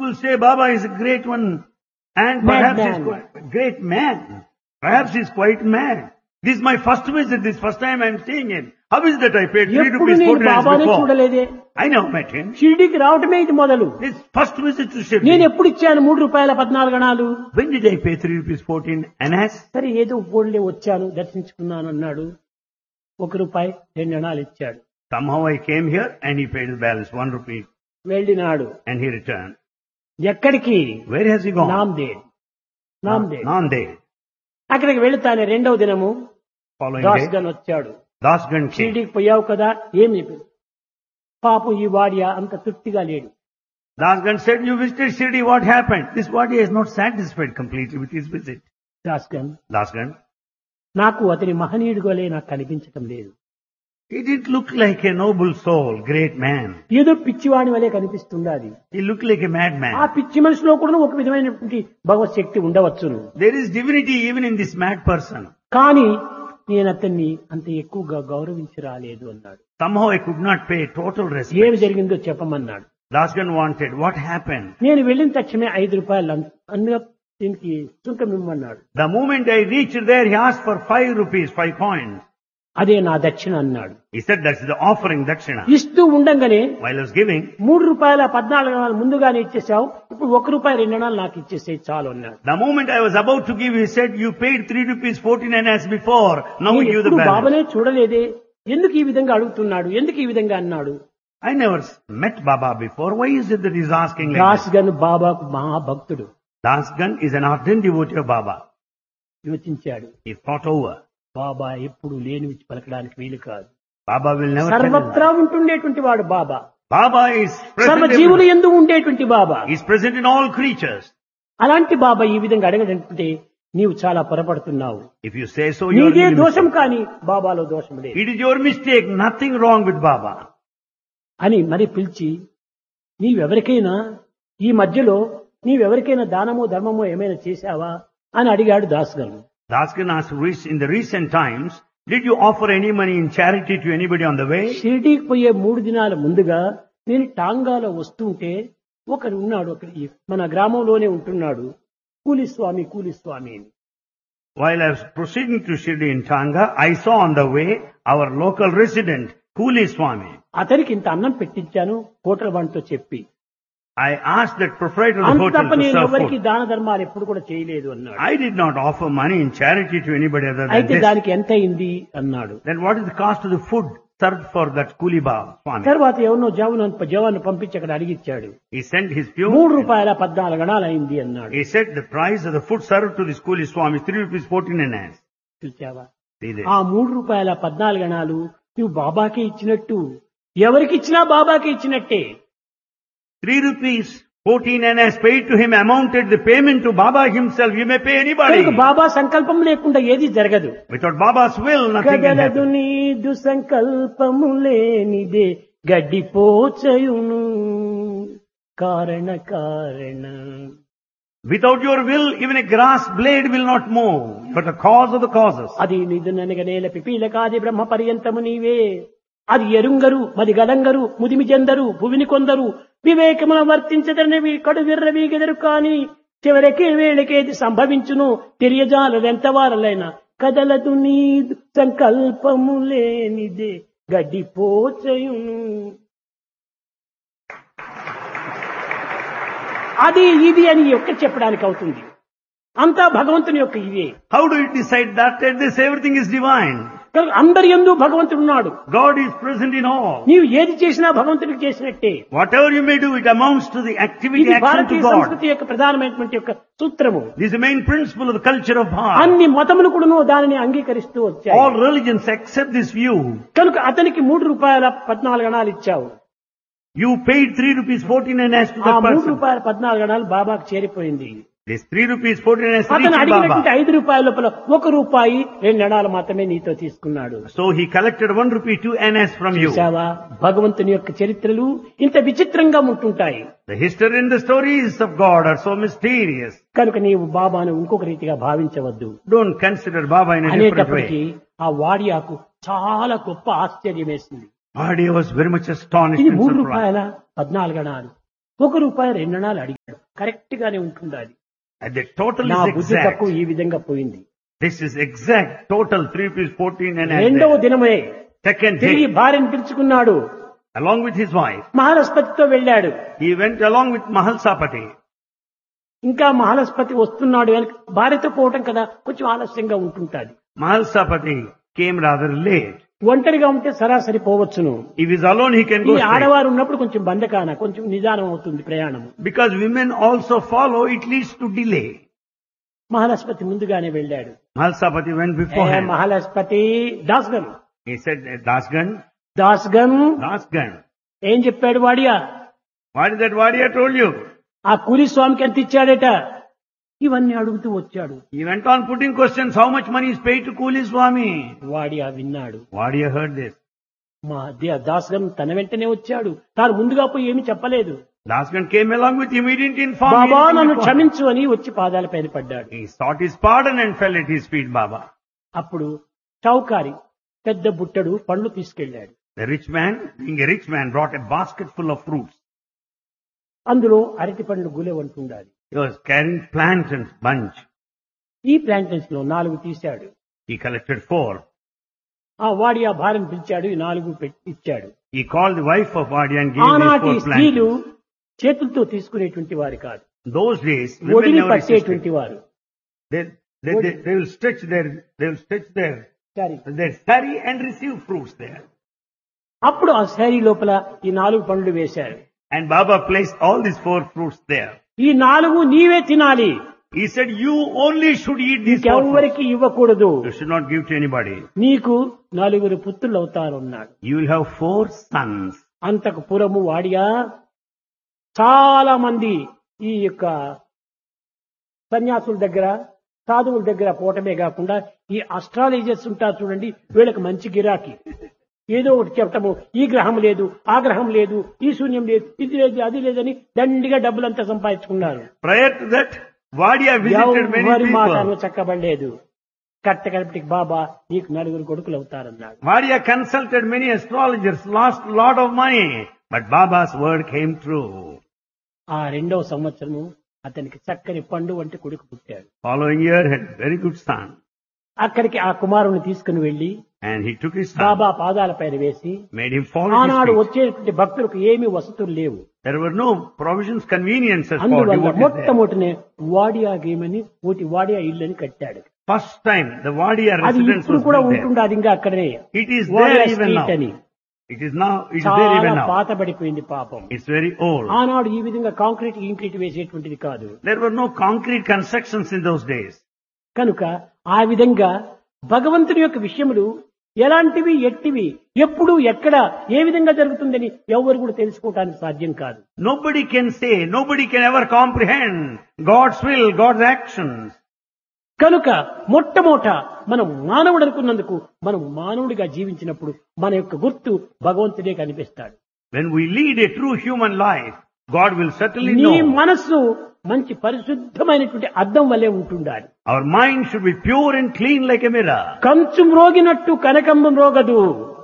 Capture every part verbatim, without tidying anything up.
People say Baba is a great one and perhaps Madman. he's quite a great man. Perhaps he's quite mad. This is my first visit, this first time I'm seeing him. How is that I paid three ఎప్పుడు rupees నేను forty annas బాబానే before? చూడలేదే. I never met him. షిరిడీకి రావటమే ఇది మొదలు. This first visit to Shirdi. నేను ఎప్పుడు ఇచ్చాను మూడు రూపాయల పద్నాలుగు అణాలు? When did I pay three rupees fourteen annas? సరే ఏదో పోన్లే వచ్చాను దర్శించుకున్నాను అన్నాడు. ఒక రూపాయి రెండు అణాలు ఇచ్చాడు. Somehow I came here and he paid the balance, one rupee, వెళ్ళినాడు. and he returned. ఎక్కడికి? Where has he gone? Nanded. Nanded. Nanded. అక్కడికి వెళుతానే రెండవ దినము Following దాస్ day, గన్ వచ్చాడు. Dasgan came. షిరిడీకి పోయావు కదా ఏమి పాపం ఈ వాడియా అంత తృప్తిగా లేడు. Dasgan said, you visited Shirdi, what happened? This body is not satisfied completely with his visit. Das gun Dasgan, నాకు అతని మహనీయుడుగోలే నాకు కనిపించటం లేదు. he didn't look like a noble soul, great man. ఏదో పిచ్చివాడి వలె కనిపిస్తుండాది. He looked like a ఆ madman. పిచ్చి మనిషిలో కూడా ఒక విధమైనటువంటి భగవత్ శక్తి ఉండవచ్చును. There is divinity even in this mad person. కానీ నేను అతన్ని అంత ఎక్కువగా గౌరవించి రాలేదు అన్నాడు. Somehow I could not pay total ఏమి respect. జరిగిందో చెప్పమన్నాడు. Dasgan wanted, what happened? నేను వెళ్ళిన తక్షణమే ఐదు రూపాయలు అన్నుగా దీనికి సుంకం ఇమ్మన్నాడు. The moment I reached there, he asked for five rupees, five coins. అదే నా దక్షిణ అన్నాడు. He said, that's the offering, dakshina. ఇస్తూ ఉండంగానే While I was giving, మూడు రూపాయల పద్నాలుగు అణాలు ముందుగానే ఇచ్చేసావు, ఇప్పుడు ఒక రూపాయి రెండు అణాలు నాకు ఇచ్చేసేది చాలు అన్నాడు. the moment I was about to give, he said, you paid three rupees fourteen annas before, now we నేను give the ఎప్పుడు balance. బాబానే చూడలేదే, ఎందుకు ఈ విధంగా అడుగుతున్నాడు, ఎందుకు ఈ విధంగా అన్నాడు. I never met Baba before. Why is it that he's asking like Das this? Gun బాబాకు మహాభక్తుడు. Dasgan is an ardent devotee of Baba. యోచించాడు. He thought over. బాబా ఎప్పుడు లేనివి పలకడానికి వీలు కాదు. Baba will never tell him సర్వత్రా that. ఉంటుండేటువంటి వాడు బాబా. Baba is సర్వ present, జీవులు everywhere. ఎందు ఉండేటువంటి బాబా. He is present in all creatures. అలాంటి బాబా ఈ విధంగా అడగడంటే నీవు చాలా పొరపడుతున్నావు. If you say so, you are నీదే really దోషం mistake. కానీ బాబాలో దోషం లేదు It is your mistake. Nothing wrong with Baba. అని మరి పిలిచి, నీవెవరికైనా ఈ మధ్యలో నీవెవరికైనా దానమో ధర్మమో ఏమైనా చేశావా అని అడిగాడు దాస్ గారు. Dasgan asked, "Rec- in the recent times, did you offer any money in charity to anybody on the way?" షిరిడీకి పోయే మూడు దినాల ముందుగా నేను టాంగాలో వస్తుంటే ఒకడు ఉన్నాడు, ఒక ఈ మన గ్రామంలోనే ఉంటున్నాడు, కూలిస్వామి కూలిస్వామి అని. While I was proceeding to Shirdi in Tanga, I saw on the way our local resident, Kuli Swami. అతనికి ఇంత అన్నం పెట్టించాను హోటల్ వాడితో చెప్పి. I asked that proprietor of the అంత hotel తప్ప to నేను serve ఎవరికి food. దాన ధర్మాలు ఎప్పుడు కూడా చేయలేదు అన్నాడు. I did not offer money in charity to anybody other than అయితే this. దానికి ఎంత అయింది అన్నాడు. Then what is the cost of the food served for that Kuli Baba Swami? తర్వాత ఎవరినో జవాను జవాను పంపించి అక్కడ అడిగిచ్చాడు. He sent his మూడు pew. రూపాయల పద్నాలుగు అణాలు అయింది అన్నాడు. He said the price of the food served to this Kuli Swami is three rupees fourteen annas. చూచావా, See this. ఆ మూడు రూపాయల పద్నాలుగు అణాలు నువ్వు బాబాకే ఇచ్చినట్టు, ఎవరికి ఇచ్చినా బాబాకే ఇచ్చినట్టే. Three rupees fourteen annas paid to him amounted the payment to Baba himself. You may pay anybody. కనుక బాబా సంకల్పం లేకుండా ఏది జరగదు. Without Baba's will, nothing can కదలదు happen. నీదు సంకల్పము లేనిదే గడ్డిపోచయును కారణ కారణ. Without your will, even a grass blade will not move. But the cause of the causes. అది నిధు ననగ నేల పిపీలకాది బ్రహ్మ పర్యంతము నీవే. అది ఎరుంగరు మది గలంగరు ముదిమి జందరు భువిని కొందరు వివేకమున వర్తించదనవి కడు విర్రవీగెదరు కాని చివరికి వేళకేది సంభవించును తెలియజాలదెంత వారలైనా కదలదు నీదు సంకల్పము లేనిదే గడ్డిపోచయును. అది ఇది అని ఒక్క చెప్పడానికి అవుతుంది. అంతా భగవంతుని యొక్క ఇవే. How do you decide that? That this everything is divine. కనుక అందరి యందు భగవంతుడు ఉన్నాడు. God is present in all. నీవు ఏది చేసినా భగవంతుడికి చేసినట్టే. Whatever you may do, it amounts to the activity, ఇది action to భారతీయ God. సంస్కృతి యొక్క ప్రధానమైనటువంటి యొక్క సూత్రము. This is the main principle of the culture of Bharat. అన్ని మతములు కూడాను దానిని అంగీకరిస్తూ వచ్చాయి. All religions accept this view. కనుక అతనికి మూడు రూపాయల పద్నాలుగు అణాలు ఇచ్చావు. You paid three rupees fourteen annas to ఆ that మూడు person. రూపాయల పద్నాలుగు అణాలు బాబాకు చేరిపోయింది. This three rupees fourteen annas అతను reached అడిగినటువంటి Baba. ఐదు రూపాయల లోపల ఒక రూపాయి రెండు అణాలు మాత్రమే నీతో తీసుకున్నాడు. So he collected one rupee two annas from you. చూశావా, భగవంతుని యొక్క చరిత్రలు ఇంత విచిత్రంగా ఉంటుంటాయి. The history and the stories of God are so mysterious. కనుక నీవు బాబాను ఇంకొక రీతిగా భావించవద్దు. Don't consider Baba in a different అనేటప్పటికీ way. ఆ వాడియాకు చాలా గొప్ప ఆశ్చర్యం వేసింది. Bhadia was very much astonished ఇది and మూడు surprised. రూపాయల పద్నాలుగు అణాలు, ఒక రూపాయి రెండు అణాలు అడిగాడు. కరెక్ట్ గానే ఉంటుండాలి. And the total నా is బుద్ధి exact. తక్కువ ఈ విధంగా పోయింది. This is exact total three rupees fourteen and a రెండవ half. దినమే Second తిరిగి day, భార్యను పిలుచుకున్నాడు. along with his wife, మహాలస్పతితో వెళ్ళాడు. he went along with Mahalsapati. ఇంకా మహాలస్పతి వస్తున్నాడు అని భార్యతో పోవటం కదా కొంచెం ఆలస్యంగా ఉంటుంటాది. Mahalsapati came rather late. ఒంటరిగా ఉంటే సరాసరి పోవచ్చును. If he's alone, he can ఈ go straight. ఆడవారు ఉన్నప్పుడు కొంచెం బంధకాన కొంచెం నిదానం అవుతుంది ప్రయాణం. Because women also follow, it leads to delay. మహాలస్పతి ముందుగానే వెళ్ళాడు. Mahalsapati went A beforehand. మహాలస్పతి దాస్గన్ He said, Dasgan, దాస్గన్ Dasgan. ఏం చెప్పాడు Wadia? What is that Vadia told you? ఆ కూలి స్వామికి ఎంత ఇచ్చాడట ఇవన్నీ అడుగుతూ వచ్చాడు. He went on putting questions, how much money is paid to Kuli Swami? Wadia విన్నాడు. Vadia heard this. మా దాస్గన్ తన వెంటనే వచ్చాడు. తాను ముందుగా పోయి ఏమి చెప్పలేదు. Dasgan came along with him, he didn't inform Baba anything నన్ను before. క్షమించు అని వచ్చి పాదాల పైన పడ్డాడు. He sought his pardon and fell at his feet, Baba. అప్పుడు చౌకారి పెద్ద బుట్టడు పండ్లు తీసుకెళ్లాడు. The rich man, being a rich man, brought a basket full of fruits. అందులో అరటి పండ్లు గులె ఉంటుండాలి. He was carrying plantains bunch. ఈ ప్లాంటన్స్ లో నాలుగు తీశాడు. He collected four. ఆ వాడి ఆ భార్యను పిలిచాడు. ఈ నాలుగు పెట్టి ఇచ్చాడు. He called the wife of Vadia and gave these ఆనాటి four స్త్రీలు plantains. చేతులతో తీసుకునేటువంటి వారు కాదు. Those days, women ఒడిని never resisted. పట్టేటువంటి వారు. They, they, they, they will stretch their, they will stretch their, సరే. their sari and receive fruits there. అప్పుడు ఆ శారీ లోపల ఈ నాలుగు పండ్లు వేశారు. And Baba placed all these four fruits there. ఈ నాలుగు నీవే తినాలి. He said, you only should eat these four fruits. ఇంకెవ్వరికి ఇవ్వకూడదు. You should not give to anybody. నీకు నలుగురు పుత్రులు అవుతారన్నాడు. You will have four sons. అంతకు పురము వాడియా చాలా మంది ఈ యొక్క సన్యాసుల దగ్గర సాధువుల దగ్గర పోవటమే కాకుండా ఈ అస్ట్రాలజర్స్ ఉంటారు చూడండి, వీళ్ళకి మంచి గిరాకీ. ఏదో ఒకటి చెప్పటము, ఈ గ్రహం లేదు, ఆ గ్రహం లేదు, ఈ శూన్యం లేదు, ఇది లేదు, అది లేదని దండిగా డబ్బులంతా సంపాదించుకున్నారు. Prior to that, Vadia visited many ఎవరి మాటను people. చక్కబడలేదు. కట్ట కడపటికి బాబా నీకు నలుగురు కొడుకులు అవుతారన్నాడు. Vadia consulted many astrologers, lost a lot of money. But Baba's word came true. ఆ రెండవ సంవత్సరము అతనికి చక్కని పండు వంటి కొడుకు పుట్టాడు. Following year had very good son. అక్కడికి ఆ కుమారుని తీసుకుని వెళ్లి And he took his son, బాబా పాదాల పైన వేసి, made him fall at ఆనాడు his feet. వచ్చేటువంటి భక్తులకు ఏమీ వసతులు లేవు. There were no provisions, conveniences for అందువల్ల devotees there. మొట్టమొదటినే వాడియా గేమని ఒకటి వాడియా ఇల్లని కట్టాడు. First time, the Vadia అది residence ఇప్పుడు was కూడా built there. ఉంటుండే, అది ఇంకా అక్కడనే It is Wadia there even now. Street అని. It is now, it is there చాలా even now. పాతబడిపోయింది పాపం. It's very old. ఆనాడు ఈ విధంగా కాంక్రీట్ ఇంక్రీట్ వేసేటువంటిది కాదు. There were no concrete constructions in those days. కనుక ఆ విధంగా భగవంతుని యొక్క విషయములు ఎలాంటివి, ఎట్టివి, ఎప్పుడు, ఎక్కడ, ఏ విధంగా జరుగుతుందని ఎవరు కూడా తెలుసుకోవటానికి సాధ్యం కాదు. Nobody can say, nobody can ever comprehend God's will, God's actions. కనుక మొట్టమొదట మనం మానవుడు అనుకున్నందుకు మనం మానవుడిగా జీవించినప్పుడు మన యొక్క గుర్తు భగవంతుడే కనిపిస్తాడు. When we lead a true human life, God will certainly నీ know. మనస్సు మంచి పరిశుద్ధమైనటువంటి అద్దం వల్లే ఉంటుండాలి. Our mind should be pure and clean like a mirror. కంచు మ్రోగినట్టు కనకంబం రోగదు.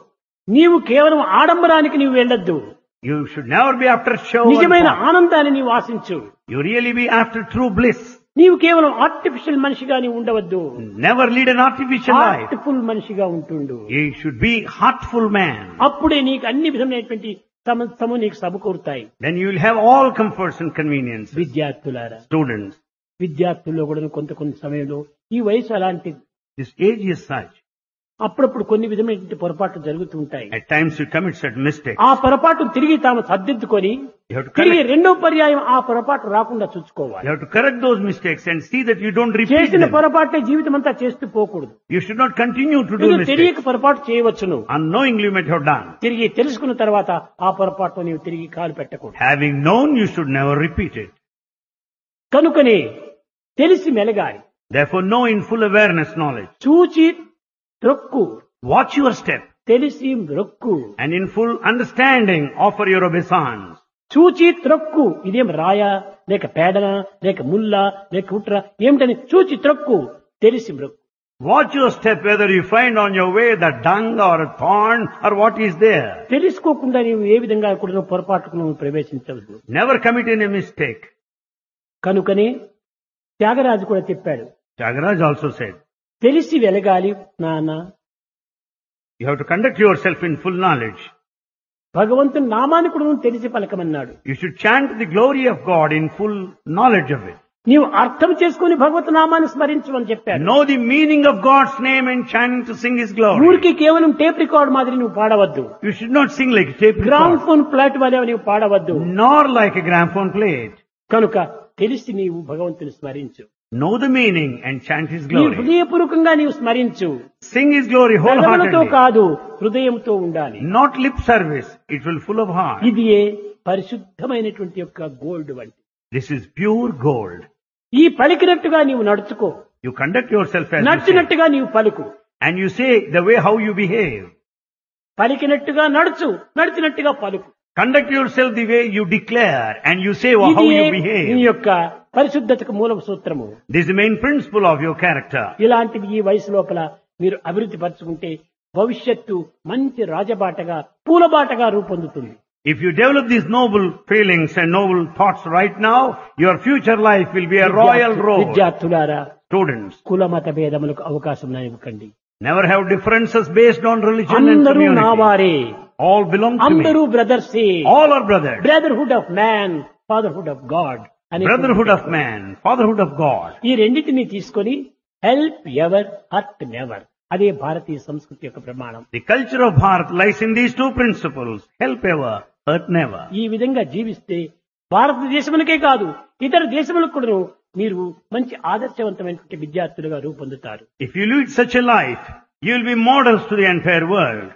నీవు కేవలం ఆడంబరానికి నీవు వెళ్ళొద్దు. You should never be after show. నిజమైన and pomp. ఆనందాన్ని నీవు ఆశించు. You really be after true bliss. నీవు కేవలం ఆర్టిఫిషియల్ మనిషిగా నీవు ఉండవద్దు. Never lead an artificial life. Heartful మనిషిగా ఉంటుండు. You should be heartful man. అప్పుడే నీకు అన్ని విధమైనటువంటి సమస్తము నీకు సమకూరుతాయి. Then you will have all comforts and conveniences. విద్యార్థులారా, Students, విద్యార్థుల్లో కూడా కొంత కొంత సమయంలో ఈ వయసు అలాంటిది. this age is such. అప్పుడప్పుడు కొన్ని విధమైనటువంటి పొరపాట్లు జరుగుతూ ఉంటాయి. At times you commit certain mistakes. ఆ పొరపాటు తిరిగి తాము సర్దిద్దుకొని You have to తిరిగి correct, రెండో పర్యాయం ఆ పొరపాటు రాకుండా చూసుకోవాలి. you have to correct those mistakes and see that you don't repeat చేసిన them. పొరపాటే జీవితం అంతా చేస్తూ పోకూడదు. You should not continue to do నీకు mistakes. తెలియక పొరపాటు చేయవచ్చును. Unknowingly you might have done. తిరిగి తెలుసుకున్న తర్వాత ఆ పొరపాటు నీవు తిరిగి కాలు పెట్టకూడదు. Having known, you should never repeat it. కనుకనే తెలిసి మెలగాలి. Therefore, know in full awareness knowledge. చూచి త్రొక్కు, Watch your step తెలిసి మ్రొక్కు. and in full understanding offer your obeisance. చూచి త్రొక్కు, ఇదేం రాయా లేక పేడనా లేక ముల్లా లేక ఉట్రా ఏమిటని చూచి త్రొక్కు, తెలిసి మ్రొక్కు. Watch your step whether you find on your way the dung or a thorn or what is there. తెలుసుకోకుండా నీవు ఏ విధంగా కూడా పొరపాటుకు నువ్వు ప్రవేశించవద్దు. Never commit any mistake. కనుకనే త్యాగరాజు కూడా చెప్పాడు, Tyagaraja also said, తెలిసి వెలగాలి నాన్న, you have to conduct yourself in full knowledge. భగవంతుని నామాన్ని కూడా నువ్వు తెలిసి పలకమన్నాడు. You should chant the glory of God in full knowledge of it. నీవు అర్థం చేసుకుని భగవత్ నామాన్ని స్మరించమని చెప్పాడు. Know the meaning of God's name and chant to sing His glory. ఊరికి కేవలం టేప్ రికార్డ్ మాదిరి నువ్వు పాడవద్దు, You should not sing like a tape gram record, phone plot వలె నీవు పాడవద్దు. nor like a gramophone plate. కనుక తెలిసి నీవు భగవంతుని స్మరించు, Know the meaning and chant His నీ glory. హృదయపూర్వకంగా నీవు స్మరించు. Sing His glory పెదవులతో wholeheartedly. కాదు, హృదయంతో ఉండాలి. Not lip service. It will full of heart. ఇది ఏ పరిశుద్ధమైనటువంటి యొక్క గోల్డ్ వంటి. This is pure gold. ఈ పలికినట్టుగా నీవు నడుచుకో, You conduct yourself as you say. నడిచినట్టుగా నీవు పలుకు. And you say the way how you behave. పలికినట్టుగా నడుచు, నడిచినట్టుగా పలుకు. Conduct yourself the way you declare and you say how ఇది you నీ behave. యొక్క పరిశుద్ధతకు మూల సూత్రము. This is the main principle of your character. ఇలాంటివి ఈ వయసు లోపల మీరు అభివృద్ధి పరచుకుంటే భవిష్యత్తు మంచి రాజబాటగా పూలబాటగా రూపొందుతుంది. If you develop these noble feelings and noble thoughts right now, your future life will be a royal road. విద్యార్థులారా, Students, కుల మత భేదములకు అవకాశం ఇవ్వకండి. never have differences based on religion and అందరూ నా community. వారే, All belong to అందరూ me. బ్రదర్సే. All are brothers. Brotherhood of man, fatherhood of God అనే Brotherhood of man, fatherhood of God. ఈ రెండింటిని తీసుకొని హెల్ప్ ఎవర్, హర్ట్ నెవర్, అదే భారతీయ సంస్కృతి యొక్క ప్రమాణం. The culture of Bharat lies in these two principles. Help ever, hurt never. ఈ విధంగా జీవిస్తే భారతదేశములకే కాదు ఇతర దేశములకు కూడా మీరు మంచి ఆదర్శవంతమైనటువంటి విద్యార్థులుగా రూపొందుతారు. If you lead such a life, you will be models to the entire world.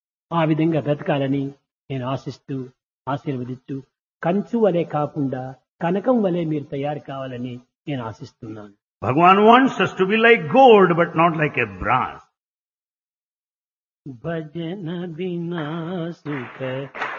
ఆ విధంగా బ్రతకాలని నేను ఆశిస్తూ ఆశీర్వదిస్తూ కంచు వలె కాకుండా కనకం వలె మీరు తయారు కావాలని నేను ఆశిస్తున్నాను. Bhagavan wants us to be like gold but not like a brass. భజన బినా సుఖ